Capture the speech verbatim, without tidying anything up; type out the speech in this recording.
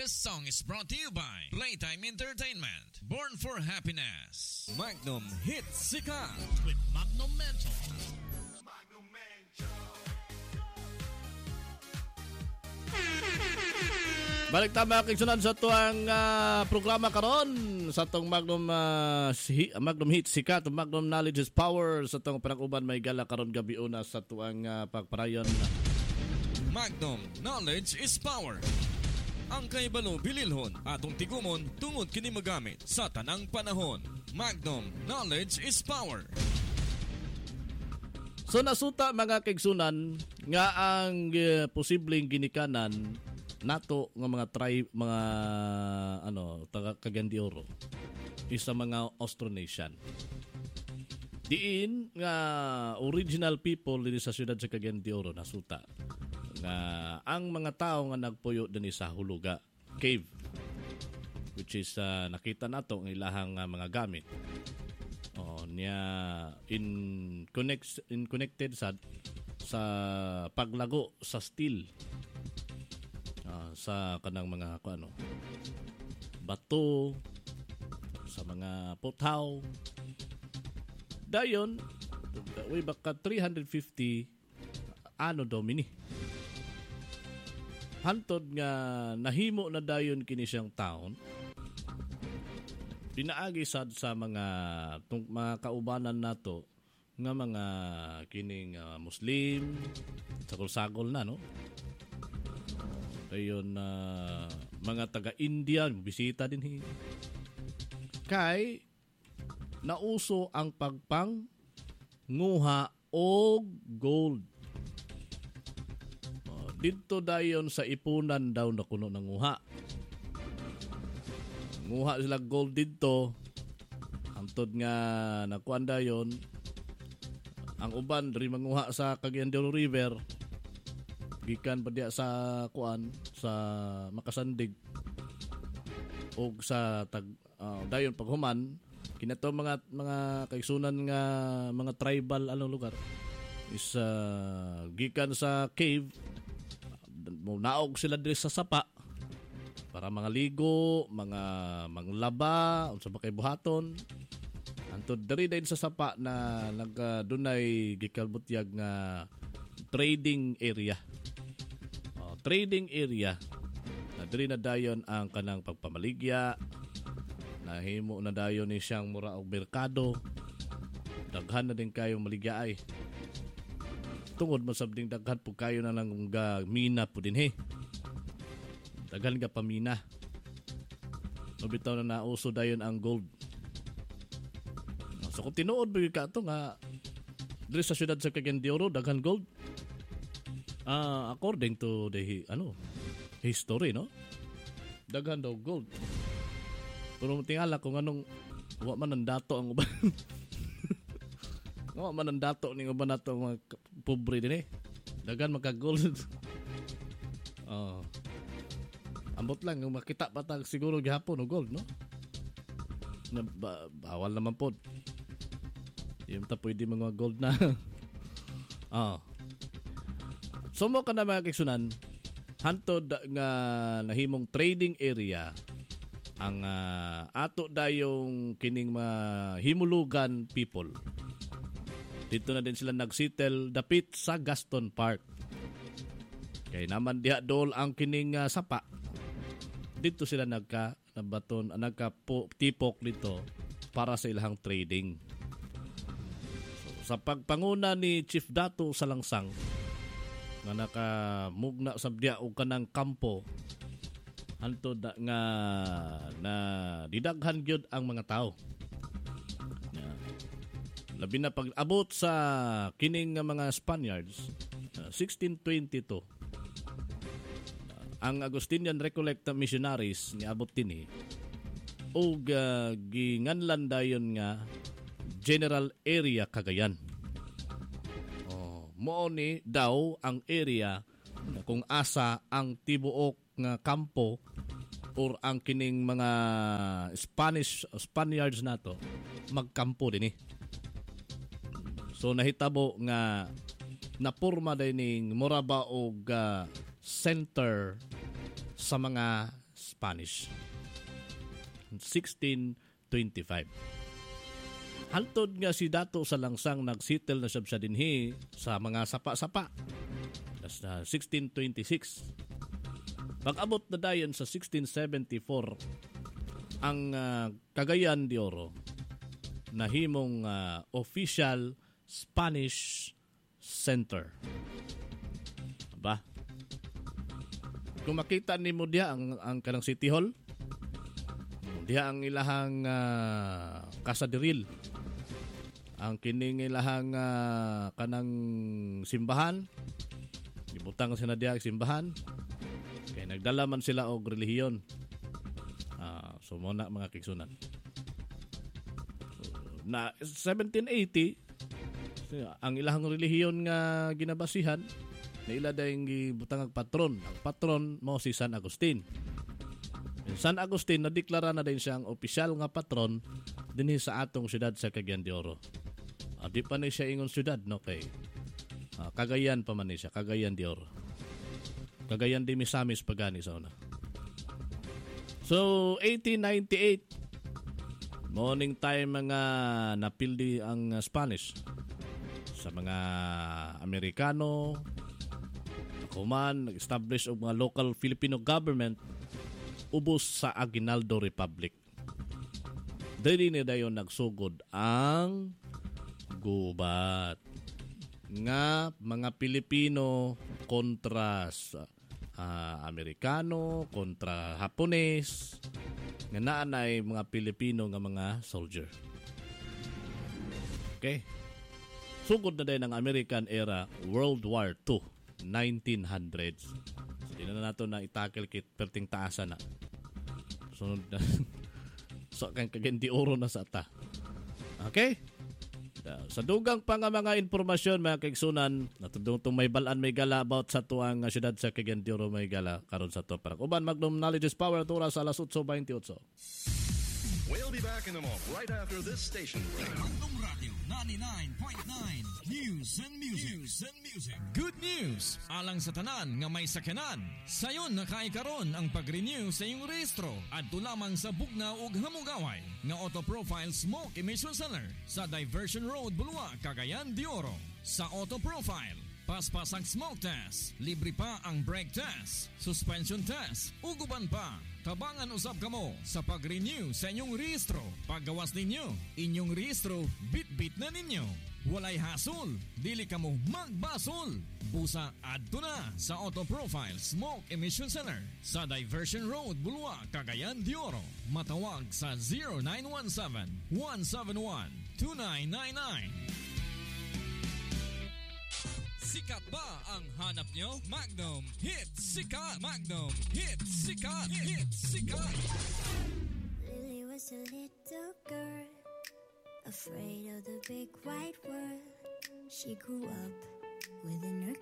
This song is brought to you by Playtime Entertainment. Born for Happiness. Magnum Hits Sikat with Magnum Mental. Magnum Mental. Balik ta mga kigsunan sa tuang uh, programa karon sa tong Magnum uh, si, Magnum Hits Sikat, Magnum Knowledge is Power sa tong panag-uban may gala karon gabi una sa tuang uh, pagparayon. Magnum Knowledge is Power. Ang kaibalo bililhon atong tigumon tungod kini magamit sa tanang panahon. Magnum Knowledge is Power. So nasuta mga kigsunan nga ang uh, posibleng ginikanan nato nga mga tribe mga ano taga Cagayan de Oro isa mga Austronesian. Diin nga original people diri sa siyudad sa Cagayan de Oro nasuta nga ang mga tao nga nagpuyo dinhi sa Huluga Cave, which is uh, nakita nato ang ilahang uh, mga gamit. Oh, niya in connect in connected sa sa paglago sa steel. Uh, sa kanang mga ano bato sa mga putaw dayon way baka three hundred fifty ano domini hantod nga nahimo na dayon kini siyang taon pinaagi sad sa mga tung, mga kaubanan nato nga mga kining uh, Muslim sagol-sagol na no. Ayon na uh, mga taga-India bisita din hi. Kay nauso ang pagpang nguha og gold. Uh, dito dayon sa ipunan daw na kuno ng nguha. Nguha sila gold dito. Antod nga nakuan dayon ang uban diri manguha sa Cagayan de Oro River. Gikan pa diya sa kuan sa Makasandig og sa tag uh, dayon paghuman kinato mga mga kaigsunan nga mga tribal anong lugar is uh, gikan sa cave mo naog sila diri sa sapa para mga ligo mga manglaba unsa ba kay buhaton antod diri din sa sapa na nagdunay gikalbutyag nga trading area. Trading area na diri na dayon ang kanang pagpamaligya nahimo na dayon ni siyang mura og merkado daghan na din kayo maligya ay tungod masabding daghan po kayo na lang nga mina po din he daghan nga pamina mabitaw na nauso dayon ang gold so kung tinuod ba ka ito nga diri sa siyudad sa Cagayan de Oro daghan gold. Uh, according to the ano history no daghan daw gold pero tingala kung anong wa man ang dato ang uban wa man ang dato ning uban nato mga pobre din eh daghan magka gold. Oh ambot lang yung makita patag siguro gihapon og gold no na, ba, bawal naman pod yung ta pwede mga gold na. Oh sumo ka na mga kigsunan, hantod nga nahimong trading area ang uh, ato dayong kining mga himulugan people. Dito na din sila nagsettle dapit sa Gaston Park. Kay naman diha dol ang kining uh, sapa. Dito sila nagka nabaton nagka po, tipok dito para sa ilang trading. So, sa pagpanguna ni Chief Dato Salangsang nga nakamugna sabdiya og kanang kampo hantod nga na didaghan gyud ang mga tao. Yeah. Labi na pag abot sa kining nga mga Spaniards uh, sixteen twenty-two uh, ang Agustinian Recollect Missionaries ni abot dinhi og uh, ginganlan dayon nga General Area Cagayan. Mao ni daw ang area kung asa ang tibuok nga kampo or ang kining mga Spanish Spaniards nato magkampo dinhi. So nahitabo nga napurma din ning Moraba og uh, center sa mga Spanish. sixteen twenty-five. Hantod nga si Dato sa langsang nagsettle na sab sa dinhi sa mga sapa-sapa. Das na sixteen twenty-six. Pag-abot na dayon sa sixteen seventy-four, ang uh, Cagayan de Oro nahimong uh, official Spanish Center. Ba? Kung makita nimo diha ang ang kanang City Hall, diha ang ilahang uh, Casa de Ril. Ang kining ilahang uh, kanang simbahan, ibutang sila diha ang simbahan. Kaya nagdala man sila og relihiyon. Uh, so muna mga kigsunan. So, na seventeen eighty, ang ilahang relihiyon nga ginabasihan, na ila dayong gibutang ang patron. Ang patron mo si San Agustin. San Agustin nadeklara na din siyang opisyal nga patron dinhi sa atong syudad sa Cagayan de Oro. Uh, di pa ni siya ingon syudad, no? Kay uh, Cagayan pa man ni siya, Cagayan de Oro. Cagayan de Misamis pagani sa una. So, eighteen ninety-eight, morning time mga napildi ang Spanish sa mga Amerikano. Kuman, nag-establish ang mga local Filipino government ubos sa Aguinaldo Republic. Dili ni dayon nagsugod ang gubat nga mga Pilipino kontra sa uh, Amerikano, kontra Hapones, nga naanay mga Pilipino nga mga soldier. Okay? Sugod na din ang American era World War Two, nineteen hundreds. So, di na nato na itakil kit perting taasan na. Sunod na. So, kang Cagayan de Oro na sa ta. Okay? Sa dugang pa nga mga informasyon, mga kaigsunan, natudong itong may balaan may gala about sa tuang syudad sa Cagayan de Oro may gala karon sa to. Parang uban, Magnum Knowledge is Power, tura sa alas eight twenty-eight. We'll be back in a moment right after this station. Magnum Radio ninety-nine point nine News and Music. News and Music. Good news! Alang sa tanan nga may sakyanan. Sayon nakaikaron ang pag-renew sa iyong rehistro at lamang sa bugnaw ug hamugaway nga Auto-Profile Smoke Emission Center sa Diversion Road, Bulua, Cagayan de Oro. Sa Auto-Profile, paspas ang smoke test, libre pa ang brake test, suspension test, uguban pa. Tabangan usab kamo sa pag-renew sa inyong rehistro. Paggawas ninyo, inyong rehistro, bit-bit na ninyo. Walay hasol, dili kamo magbasol. Busa adto na sa Auto-Profile Smoke Emission Center sa Diversion Road, Bulua, Cagayan de Oro. Matawag sa zero nine one seven, one seven one, two nine nine nine. Sikat ba ang hanap nyo? Magnum Hits Sikat! Magnum Hits Sikat! Hits Sikat! Lily was a little girl, afraid of the big wide world. She grew up within her